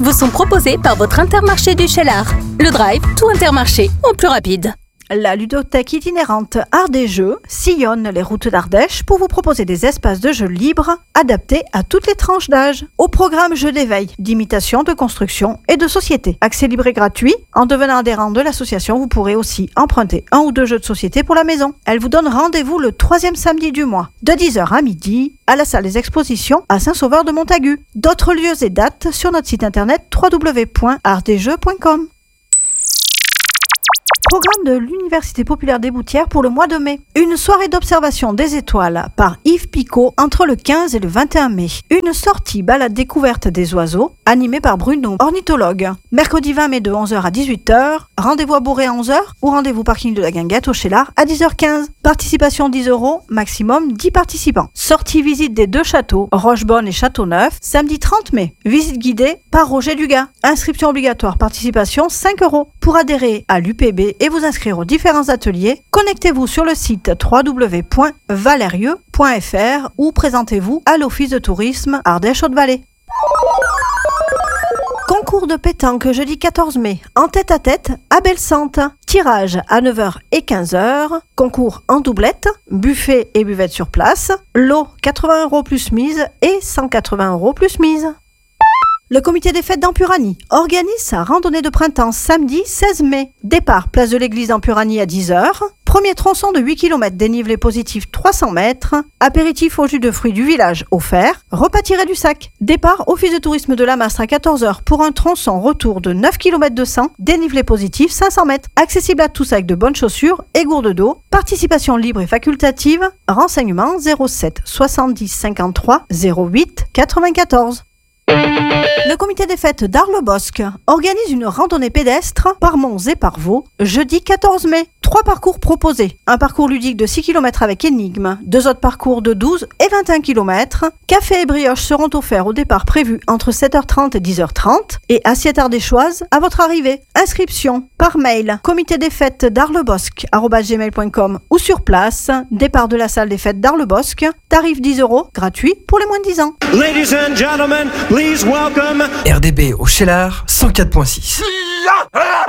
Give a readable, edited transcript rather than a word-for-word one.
vous sont proposés par votre Intermarché du Cheylard. Le Drive, tout Intermarché en plus rapide. La ludothèque itinérante Art des Jeux sillonne les routes d'Ardèche pour vous proposer des espaces de jeux libres adaptés à toutes les tranches d'âge. Au programme jeux d'éveil, d'imitation, de construction et de société. Accès libre et gratuit. En devenant adhérent de l'association, vous pourrez aussi emprunter 1 ou 2 jeux de société pour la maison. Elle vous donne rendez-vous le 3e samedi du mois, de 10h à midi, à la salle des expositions à Saint-Sauveur-de-Montagu. D'autres lieux et dates sur notre site internet www.artdesjeux.com. Programme de l'Université populaire des Boutières pour le mois de mai. Une soirée d'observation des étoiles par Yves Picot entre le 15 et le 21 mai. Une sortie balade découverte des oiseaux animée par Bruno, ornithologue. Mercredi 20 mai de 11h à 18h. Rendez-vous à Bourré à 11h ou rendez-vous parking de la Guinguette au Cheylard à 10h15. Participation 10 €, maximum 10 participants. Sortie visite des 2 châteaux, Rochebonne et Châteauneuf, samedi 30 mai. Visite guidée par Roger Dugas. Inscription obligatoire, participation 5 €. Pour adhérer à l'UPB et vous inscrire aux différents ateliers, connectez-vous sur le site www.valerieux.fr ou présentez-vous à l'Office de tourisme Ardèche-Haute-Vallée. Concours de pétanque jeudi 14 mai, en tête-à-tête à Bellesantes. Tirage à 9h et 15h. Concours en doublette, buffet et buvette sur place. Lot 80 € plus mise et 180 € plus mise. Le comité des fêtes d'Empuranie organise sa randonnée de printemps samedi 16 mai. Départ place de l'église d'Empuranie à 10h. Premier tronçon de 8 km dénivelé positif 300 mètres. Apéritif au jus de fruits du village offert. Repas tiré du sac. Départ office de tourisme de la Mastre à 14h pour un tronçon retour de 9 km 200. Dénivelé positif 500 mètres. Accessible à tous avec de bonnes chaussures et gourdes d'eau. Participation libre et facultative. Renseignements 07 70 53 08 94. Le comité des fêtes d'Arles-Bosc organise une randonnée pédestre par Mons et par Vaux jeudi 14 mai. 3 parcours proposés. Un parcours ludique de 6 km avec énigme, 2 autres parcours de 12 et 21 km. Café et brioches seront offerts au départ prévu entre 7h30 et 10h30 et assiette ardéchoise à votre arrivée. Inscription par mail comité des fêtes d'Arlebosc@gmail.com ou sur place. Départ de la salle des fêtes d'Arles-Bosc. Tarif 10 € gratuit pour les moins de 10 ans. Ladies and gentlemen, please welcome RDB au Cheylard 104.6.